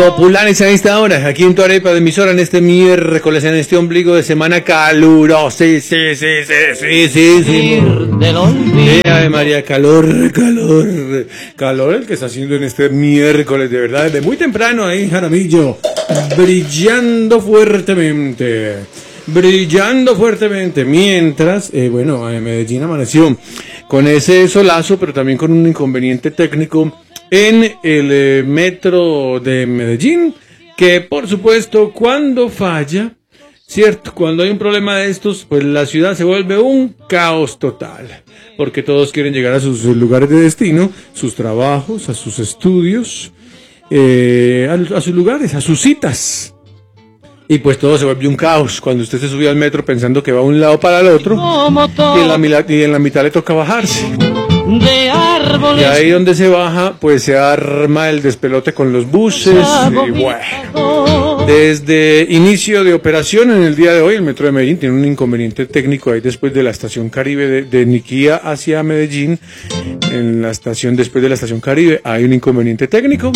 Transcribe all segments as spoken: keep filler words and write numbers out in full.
Populares a esta hora, aquí en tu arepa de emisora, en este miércoles, en este ombligo de semana caluroso. Sí, sí, sí, sí, sí, sí, sí. Sí, Ave María, calor, calor, calor el que está haciendo en este miércoles, de verdad, desde muy temprano ahí, Jaramillo, brillando fuertemente, brillando fuertemente, mientras, eh, bueno, Medellín amaneció con ese solazo, pero también con un inconveniente técnico en el eh, metro de Medellín, que por supuesto cuando falla, cierto, cuando hay un problema de estos, pues la ciudad se vuelve un caos total, porque todos quieren llegar a sus lugares de destino, sus trabajos, a sus estudios, eh, a, a sus lugares, a sus citas. Y pues todo se vuelve un caos cuando usted se sube al metro pensando que va de un lado para el otro y en la, y en la mitad le toca bajarse. De árboles. Y ahí donde se baja, pues se arma el despelote con los buses. Y bueno, desde inicio de operación en el día de hoy, el metro de Medellín tiene un inconveniente técnico ahí después de la estación Caribe de, de Niquía hacia Medellín. En la estación, después de la estación Caribe, hay un inconveniente técnico.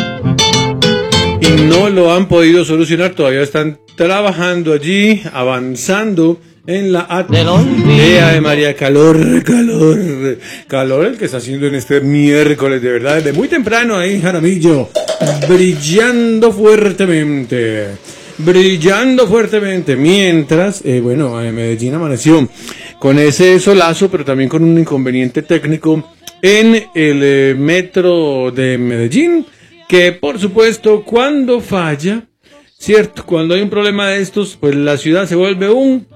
Y no lo han podido solucionar, todavía están trabajando allí, avanzando en la idea de María, calor, calor, calor el que está haciendo en este miércoles, de verdad, desde muy temprano ahí, Jaramillo, brillando fuertemente, brillando fuertemente, mientras, eh, bueno, Medellín amaneció con ese solazo, pero también con un inconveniente técnico en el eh, metro de Medellín, que por supuesto cuando falla, cierto, cuando hay un problema de estos, pues la ciudad se vuelve un